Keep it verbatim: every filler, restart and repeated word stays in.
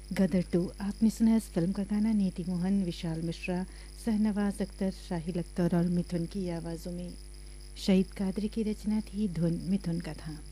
गदर to आपने सुना इस फिल्म का गाना नीति मोहन, विशाल मिश्रा, शहनवाज अख्तर, शाहिल अख्तर और मिथुन की आवाज़ों में। शहीद कादरी की रचना थी, धुन मिथुन का था।